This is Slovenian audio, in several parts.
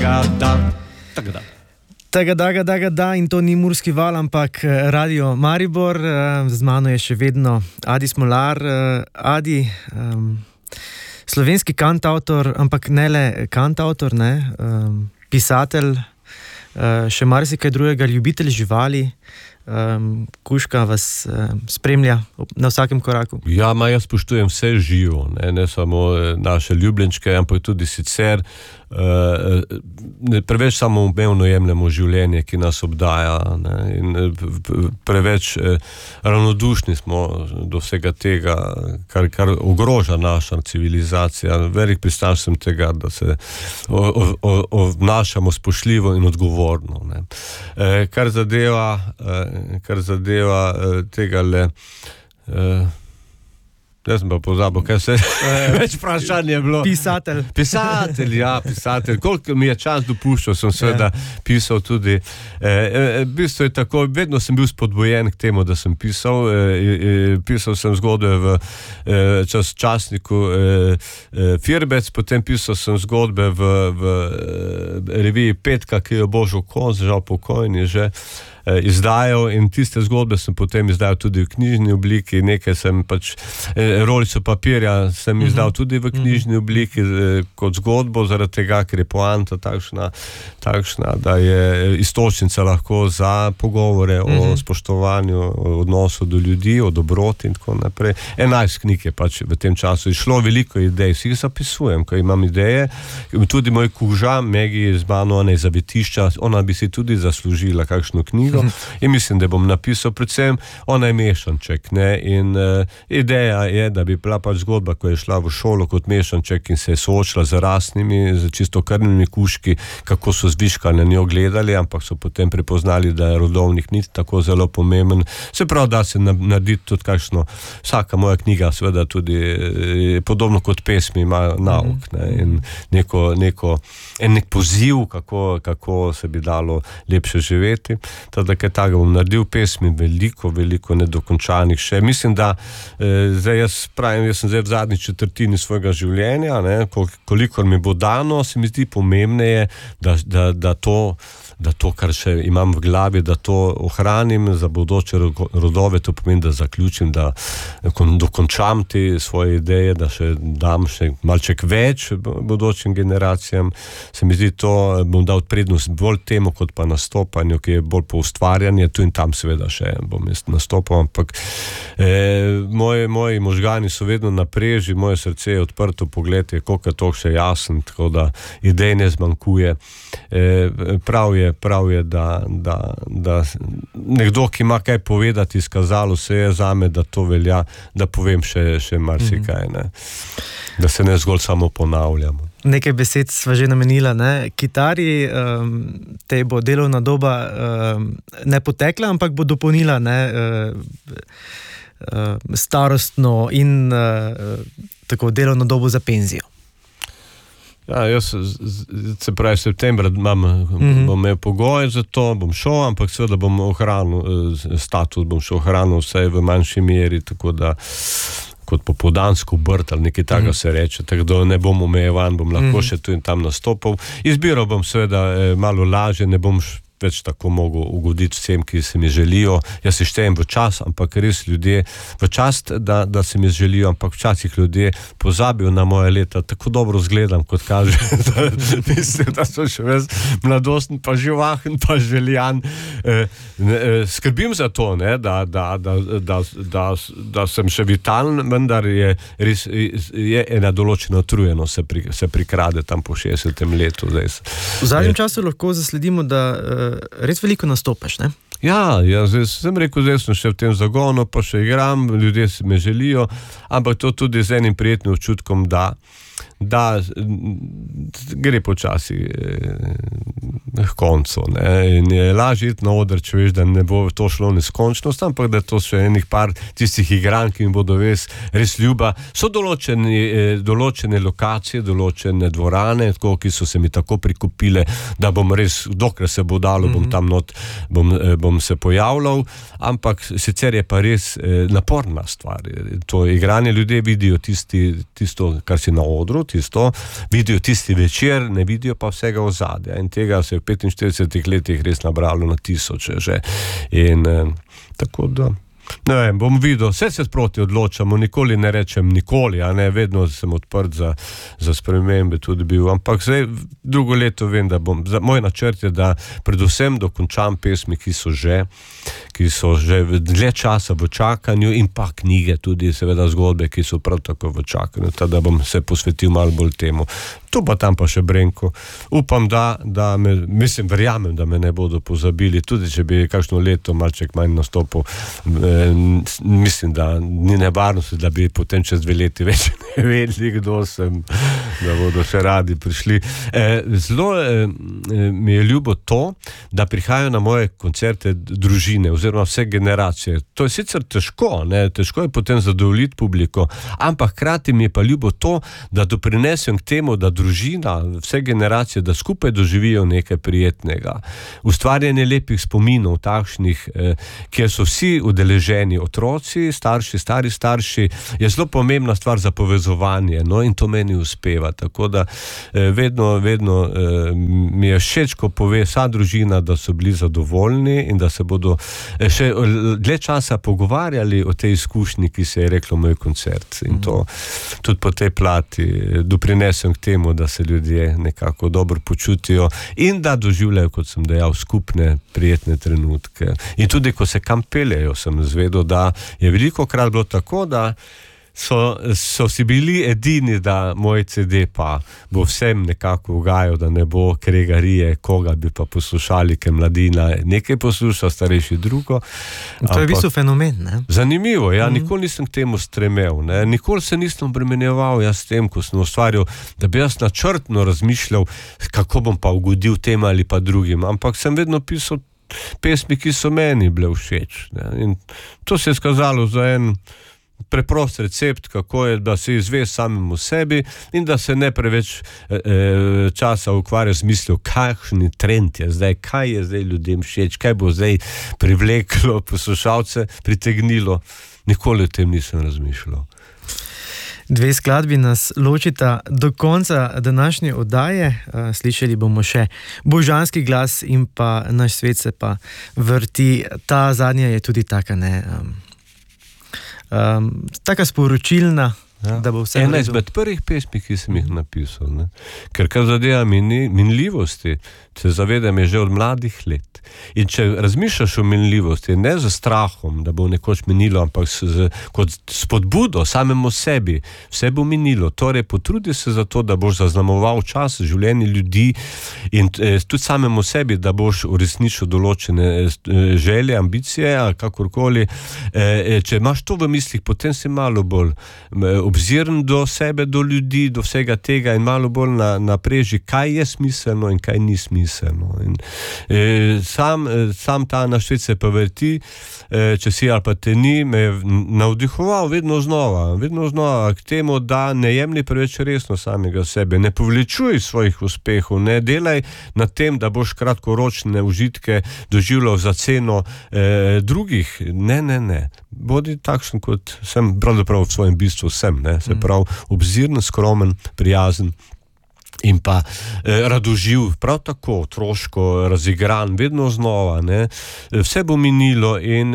Da, in to ni Murski val, ampak Radio Maribor. Z mano je še vedno Adi Smolar. Adi, slovenski kantavtor, ampak ne le kantavtor, ne, pisatelj, še marsikaj drugega, ljubitelj živali. Kužka vas spremlja na vsakem koraku. Ja, jaz spoštujem vse živo, ne samo naše ljubljenčke, ampak tudi sicer preveč samoumevno jemljemo življenje, ki nas obdaja, ne, in preveč ravnodušni smo do vsega tega, kar ogroža naša civilizacija. Velik pristaš sem tega, da se obnašamo spoštljivo in odgovorno, ne. Kar zadeva tegale jaz sem pa pozabil, kaj se več vprašanje je bilo. Pisatelj. Koliko mi je čas dopuščal, sem seveda pisal tudi. V bistvu je tako, vedno sem bil spodbujen k temu, da sem pisal. Pisal sem zgodbe v časniku Firbec, potem pisal sem zgodbe v reviji Petka, ki je Božo Kos, žal pokojni že, izdajal, in tiste zgodbe sem potem izdajal tudi v knjižni obliki, nekaj sem rolico papirja sem izdal tudi v knjižni obliki kot zgodbo, zaradi tega, ker je poanta takšna, da je istočnica lahko za pogovore o spoštovanju, o odnosu do ljudi, o dobroti in tako naprej. 11 knjig je v tem času išlo, veliko idej, si jih zapisujem, ko imam ideje. Tudi moj kuža, Megi z mano, ona je zavetišča, ona bi si tudi zaslužila kakšno knjigo. In mislim, da bom napisal, predvsem ona je mešanček, ne, in ideja je, da bi bila zgodba, ko je šla v šolo kot mešanček in se je soočila z rasnimi, z čistokrvnimi kužki, kako so zviška na njo gledali, ampak so potem prepoznali, da je rodovnik ni tako zelo pomemben. Se pravi, da se narediti tudi kakšno, vsaka moja knjiga seveda tudi podobno kot pesmi ima nauk, ne, in nek poziv, kako se bi dalo lepše živeti. Da kaj takega bom naredil, pesmi veliko nedokončanih še. Mislim, da jaz sem zdaj v zadnji četrtini svojega življenja, ne, kolikor mi bo dano, se mi zdi pomembneje, da to, kar še imam v glavi, da to ohranim za bodoče rodove, to pomeni, da zaključim, da dokončam te svoje ideje, da še dam še malček več bodočim generacijam. Se mi zdi to, bom dal prednost bolj temu, kot pa nastopanju, ki je bolj po ustvarjanje, tu in tam seveda še bom jaz nastopal, ampak moji možgani so vedno na preži, moje srce je odprto, pogled je koliko to še jasen, tako da idej ne zmanjkuje. Prav je, da nekdo, ki ima kaj povedati, izkazalo se je zame, da to velja, da povem še marsikaj, ne. Da se ne zgolj samo ponavljamo. Nekaj besed sva že namenila, ne? Kitari, te bo delovna doba ne potekla, ampak bo dopolnila, ne, starostno in tako delovno dobo za penzijo. Ja, jaz se pravi septembra bom imel pogoje za to, bom šel, ampak seveda bom ohranil status, bom šel ohranil vse v manjši meri, tako da kot popoldansko obrt ali nekaj takega se reče, tako da ne bom omejevan, bom lahko še tu in tam nastopal. Izbiral bom seveda malo lažje, ne bom več tako mogel ugoditi vsem, ki se mi želijo. Jaz se štejem v čas, ampak res ljudje v čast, da se mi želijo, ampak včasih ljudje pozabijo na moje leta, tako dobro zgledam, kot kaže, da mislim, da so še ves mladosten, pa živahen, pa željan. Skrbim za to, ne, da sem še vitalen, vendar je res ena določena utrujenost se prikrade tam po 60. letu. V zadnjem času lahko zasledimo, da res veliko nastopaš, ne? Ja, zdaj sem rekel, zdaj sem še v tem zagonu, pa še igram, ljudje se me želijo, ampak to tudi z enim prijetnim občutkom, da gre počasi koncu. Ne? In je lažje iti na oder, če veš, da ne bo to šlo neskončnost, ampak da to še enih par tistih igranj, ki jim bodo res ljuba. So določene lokacije, določene dvorane, tako, ki so se mi tako prikupile, da bom res, dokler se bo dalo, bom tam not, bom se pojavljal, ampak sicer je pa res naporna stvar. To igranje, ljudje vidijo tisto, kar si na odru, vidijo tisti večer, ne vidijo pa vsega ozadja. In tega se v 45 letih res nabralo na tisoče že. In tako da, ne vem, bom videl, vse se sproti odločamo, nikoli ne rečem nikoli, a ne, vedno sem odprt za spremembe tudi bil, ampak zdaj drugo leto vem, da bom, moj načrt je, da predvsem dokončam pesmi, ki so že dlje časa v čakanju, in pa knjige tudi, seveda zgodbe, ki so prav tako v čakanju, da bom se posvetil malo bolj temu. Tu pa tam pa še Brenko. Upam, verjamem, da me ne bodo pozabili, tudi če bi kakšno leto malček manj nastopil. Mislim, da ni nevarnosti, da bi potem čez 2 leti več ne vedeli, kdo sem, da bodo še radi prišli. Zelo mi je ljubo to, da prihajajo na moje koncerte družine oziroma vse generacije. To je sicer težko, ne? Težko je potem zadovoljiti publiko, ampak hkrati mi je pa ljubo to, da doprinesem k temu, da družina, vse generacije, da skupaj doživijo nekaj prijetnega. Ustvarjanje lepih spominov, takšnih, kjer so vsi udeleženi, otroci, starši, stari starši, je zelo pomembna stvar za povezovanje, no, in to meni uspeva. Tako da vedno mi je všeč, ko pove vsa družina, da so bili zadovoljni in da se bodo še dlje časa pogovarjali o tej izkušnji, ki se je reklo moj koncert. In to tudi po tej plati doprinesem k temu, da se ljudje nekako dobro počutijo in da doživljajo, kot sem dejal, skupne prijetne trenutke. In tudi, ko se kam peljejo, sem zvedel, da je velikokrat bilo tako, da so si bili edini, da moj CD pa bo vsem nekako ugajal, da ne bo kregarije, koga bi pa poslušali, ker mladina nekaj posluša, starejši drugo. To je v bistvu fenomen, ne? Zanimivo, ja, nikoli nisem k temu stremel, ne? Nikoli se nisem obremenjeval jaz s tem, ko sem ustvarjal, da bi jaz načrtno razmišljal, kako bom pa ugodil tem ali pa drugim, ampak sem vedno pisal pesmi, ki so meni bile všeč, ne? In to se je skazalo za en preprost recept, kako je, da se izve samemu sebi in da se ne preveč časa ukvarja z mislijo, kakšni trend je zdaj, kaj je zdaj ljudem všeč, kaj bo zdaj privleklo poslušalce, pritegnilo. Nikoli o tem nisem razmišljal. 2 skladbi nas ločita do konca današnje oddaje. Slišali bomo še Božanski glas in pa Naš svet se pa vrti. Ta zadnja je tudi taka, ne... taka sporočilna, ja. Da bo vse ena izmed prvih pesmi, ki sem jih napisal, ne? Ker kar zadeva minljivosti, se zavedam, je že od mladih let. In če razmišljaš o minljivosti, ne z strahom, da bo nekoč minilo, ampak kot spodbudo samemu sebi, vse bo minilo. Torej, potrudi se za to, da boš zaznamoval čas življenja ljudi in tudi samemu sebi, da boš uresničil določene želje, ambicije, ali kakorkoli. Če imaš to v mislih, potem si malo bolj obziren do sebe, do ljudi, do vsega tega in malo bolj na preži, kaj je smiselno in kaj ni smiselno. In sam ta Naš svet se pa vrti, če si ali pa te ni, me je navdihoval vedno znova k temu, da ne jemlji preveč resno samega sebe, ne povlečuj svojih uspehov, ne delaj na tem, da boš kratkoročne užitke doživljal za ceno drugih. Ne. Bodi takšen, kot sem, pravzaprav v svojem bistvu sem, ne, se pravi obziren, skromen, prijazen in pa radoživ, prav tako otroško razigran, vedno znova, ne. Vse bo minilo in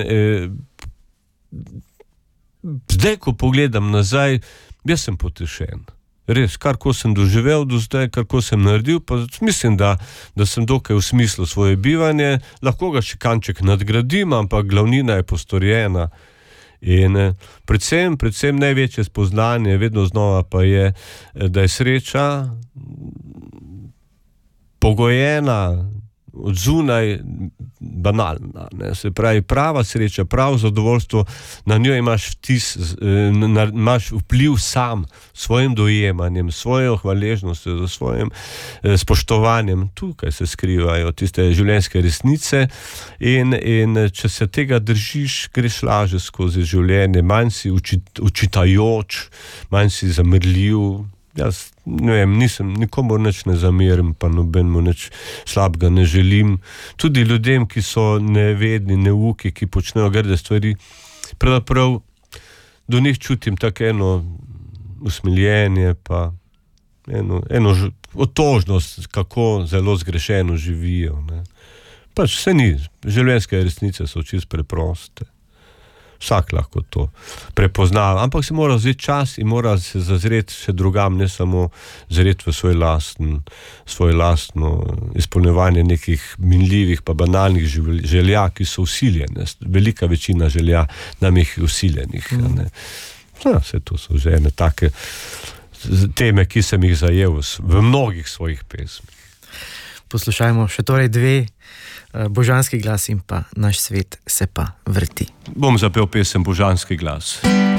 zdaj, ko pogledam nazaj, jaz sem potešen. Res, karko sem doživel do zdaj, karko sem naredil, pa mislim, da sem dokaj usmislil svoje bivanje, lahko ga še kanček nadgradim, ampak glavnina je postorjena. In predvsem največje spoznanje vedno znova pa je, da je sreča pogojena od zunaj, banalna. Ne? Se pravi, prava sreča, pravo zadovoljstvo, na njo imaš imaš vpliv sam, svojim dojemanjem, svojo hvaležnostjo, za svojim spoštovanjem. Tukaj se skrivajo tiste življenjske resnice in če se tega držiš, greš lažje skozi življenje, manj si učitajoč, manj si zamrljiv. Jaz ne vem, nikomu nič ne zamerim, pa nobenemu nič slabega ne želim. Tudi ljudem, ki so nevedni, neuki, ki počnejo grde stvari, pravzaprav do njih čutim tako eno usmiljenje, pa eno otožnost, kako zelo zgrešeno živijo. Ne. Pač vse ni, življenjske resnice so čisto preproste. Vsak lahko to prepozna, ampak se mora vzeti čas in mora se zazreti še drugam, ne samo zreti v svoje lastno izpolnjevanje nekih minljivih pa banalnih želja, ki so vsiljene. Velika večina želja nam jih vsiljenih. Vse to so že ene take teme, ki sem jih zajel v mnogih svojih pesmih. Poslušajmo še torej dve, Božanski glas in pa Naš svet se pa vrti. Bom zapel pesem Božanski glas.